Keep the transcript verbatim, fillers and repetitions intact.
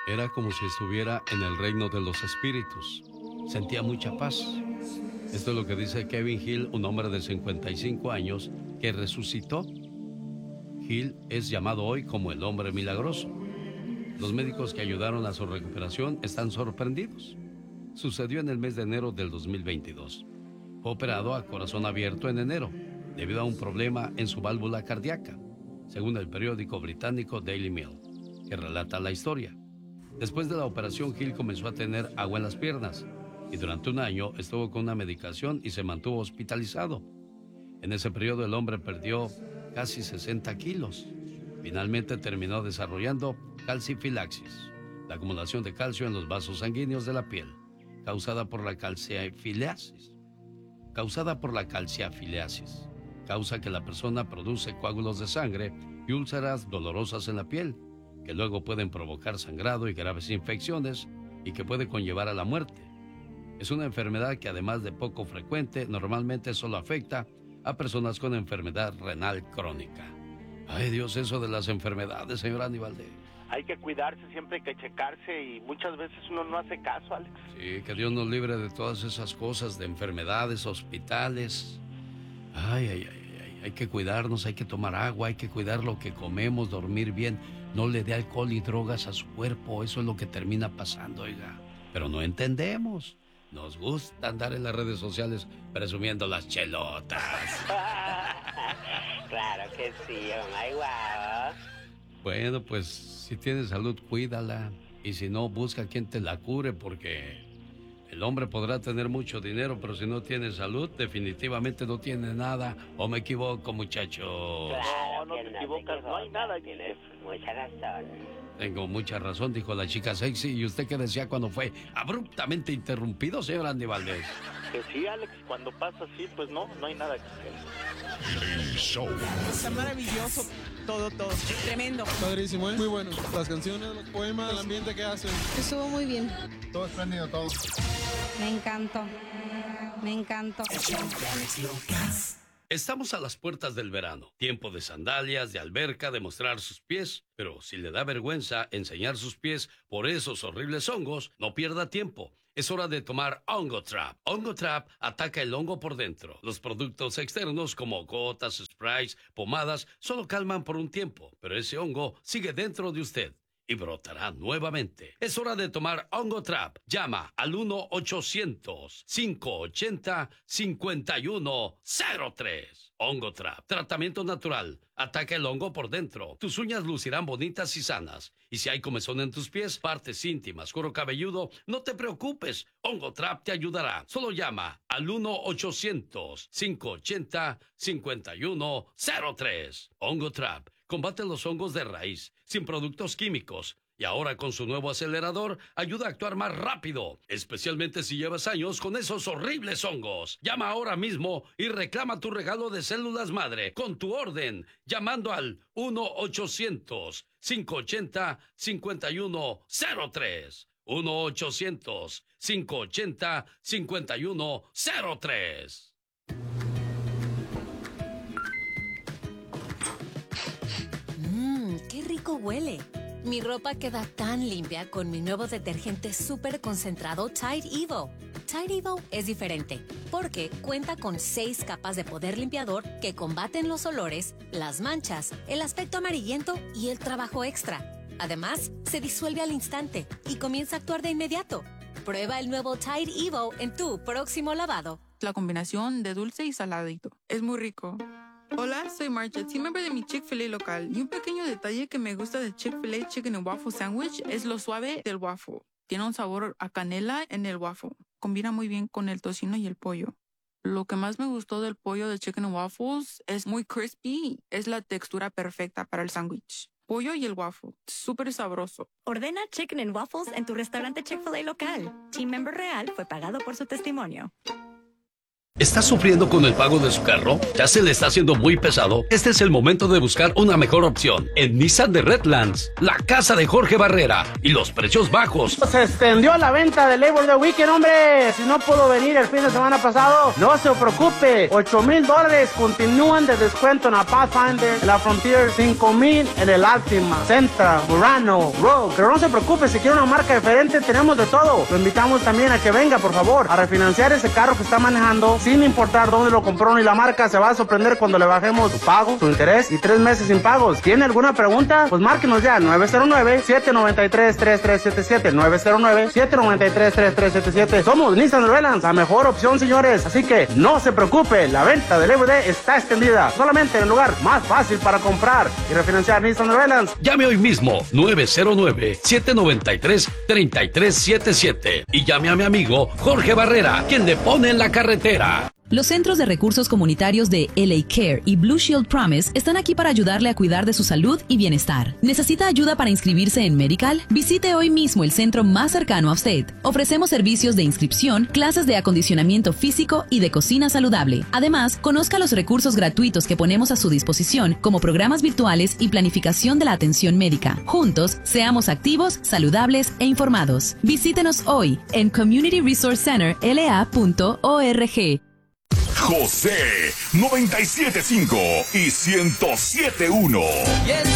Era como si estuviera en el reino de los espíritus. Sentía mucha paz. Esto es lo que dice Kevin Hill, un hombre de cincuenta y cinco años que resucitó. Hill es llamado hoy como el hombre milagroso. Los médicos que ayudaron a su recuperación están sorprendidos. Sucedió en el mes de enero del dos mil veintidós. Fue operado a corazón abierto en enero, debido a un problema en su válvula cardíaca, según el periódico británico Daily Mail, que relata la historia. Después de la operación, Hill comenzó a tener agua en las piernas y durante un año estuvo con una medicación y se mantuvo hospitalizado. En ese periodo el hombre perdió casi sesenta kilos. Finalmente terminó desarrollando calcifilaxis, la acumulación de calcio en los vasos sanguíneos de la piel, causada por la calcifilaxis. Causada por la calcifilaxis. Causa que la persona produce coágulos de sangre y úlceras dolorosas en la piel, que luego pueden provocar sangrado y graves infecciones y que puede conllevar a la muerte. Es una enfermedad que, además de poco frecuente, normalmente solo afecta a personas con enfermedad renal crónica. Ay, Dios, eso de las enfermedades, señor Andy Valdés. Hay que cuidarse, siempre hay que checarse y muchas veces uno no hace caso, Alex. Sí, que Dios nos libre de todas esas cosas, de enfermedades, hospitales. Ay, ay, ay, ay, hay que cuidarnos, hay que tomar agua, hay que cuidar lo que comemos, dormir bien. No le dé alcohol y drogas a su cuerpo, eso es lo que termina pasando, oiga. Pero no entendemos. Nos gusta andar en las redes sociales presumiendo las chelotas. Claro que sí, oh my wow. Bueno, pues si tienes salud, cuídala. Y si no, busca quien te la cure, porque el hombre podrá tener mucho dinero, pero si no tiene salud, definitivamente no tiene nada. ¿O me equivoco, muchacho? Claro, no, no te equivocas, no hay nada. Tienes mucha razón. Tengo mucha razón, dijo la chica sexy. ¿Y usted qué decía cuando fue abruptamente interrumpido, señor Andy Valdés? Que sí, Alex, cuando pasa así, pues no, no hay nada que hacer. El show. Está maravilloso. Todo, todo. Tremendo. Padrísimo, ¿eh? Muy bueno. Las canciones, los poemas, el ambiente que hacen. Estuvo muy bien. Todo espléndido, todo. Me encantó. Me encantó. Estamos a las puertas del verano, tiempo de sandalias, de alberca, de mostrar sus pies, pero si le da vergüenza enseñar sus pies por esos horribles hongos, no pierda tiempo. Es hora de tomar Hongo Trap. Hongo Trap ataca el hongo por dentro. Los productos externos como gotas, sprays, pomadas, solo calman por un tiempo, pero ese hongo sigue dentro de usted y brotará nuevamente. Es hora de tomar Hongo Trap. Llama al uno ochocientos, cinco ochenta, cincuenta y uno cero tres. Hongo Trap. Tratamiento natural. Ataca el hongo por dentro. Tus uñas lucirán bonitas y sanas. Y si hay comezón en tus pies, partes íntimas, cuero cabelludo, no te preocupes. Hongo Trap te ayudará. Solo llama al uno ochocientos, cinco ochenta, cincuenta y uno cero tres. Hongo Trap. Combate los hongos de raíz, sin productos químicos. Y ahora con su nuevo acelerador, ayuda a actuar más rápido, especialmente si llevas años con esos horribles hongos. Llama ahora mismo y reclama tu regalo de células madre con tu orden, llamando al uno ochocientos, cinco ochenta, cincuenta y uno cero tres. uno ochocientos, cinco ochenta, cincuenta y uno cero tres. ¡Qué rico huele! Mi ropa queda tan limpia con mi nuevo detergente súper concentrado Tide Evo. Tide Evo es diferente porque cuenta con seis capas de poder limpiador que combaten los olores, las manchas, el aspecto amarillento y el trabajo extra. Además, se disuelve al instante y comienza a actuar de inmediato. Prueba el nuevo Tide Evo en tu próximo lavado. La combinación de dulce y saladito. Es muy rico. Hola, soy Marcha, team member de mi Chick-fil-A local. Y un pequeño detalle que me gusta del Chick-fil-A Chicken and Waffle Sandwich es lo suave del waffle. Tiene un sabor a canela en el waffle. Combina muy bien con el tocino y el pollo. Lo que más me gustó del pollo de Chicken and Waffles es muy crispy. Es la textura perfecta para el sándwich. Pollo y el waffle. Súper sabroso. Ordena Chicken and Waffles en tu restaurante Chick-fil-A local. Team member real fue pagado por su testimonio. ¿Está sufriendo con el pago de su carro? ¿Ya se le está haciendo muy pesado? Este es el momento de buscar una mejor opción. En Nissan de Redlands, la casa de Jorge Barrera y los precios bajos. Se extendió la venta del Labor Day Weekend, hombre. Si no pudo venir el fin de semana pasado, no se preocupe. ocho mil dólares continúan de descuento en la Pathfinder, en la Frontier, cinco mil en el Altima, Sentra, Murano, Rogue. Pero no se preocupe, si quiere una marca diferente, tenemos de todo. Lo invitamos también a que venga, por favor, a refinanciar ese carro que está manejando. Sin importar dónde lo compró ni la marca, se va a sorprender cuando le bajemos su pago, su interés y tres meses sin pagos. ¿Tiene alguna pregunta? Pues márquenos ya, nueve cero nueve, siete nueve tres, tres tres siete siete, nueve cero nueve, siete nueve tres, tres tres siete siete. Somos Nissan Redlands, la mejor opción, señores. Así que no se preocupe, la venta del Labor Day está extendida, solamente en el lugar más fácil para comprar y refinanciar Nissan Redlands. Llame hoy mismo, nueve cero nueve, siete nueve tres, tres tres siete siete. Y llame a mi amigo Jorge Barrera, quien le pone en la carretera. Los Centros de Recursos Comunitarios de L A Care y Blue Shield Promise están aquí para ayudarle a cuidar de su salud y bienestar. ¿Necesita ayuda para inscribirse en Medical? Visite hoy mismo el centro más cercano a usted. Ofrecemos servicios de inscripción, clases de acondicionamiento físico y de cocina saludable. Además, conozca los recursos gratuitos que ponemos a su disposición, como programas virtuales y planificación de la atención médica. Juntos, seamos activos, saludables e informados. Visítenos hoy en community resource center l a punto org. José noventa y siete punto cinco y ciento siete punto uno.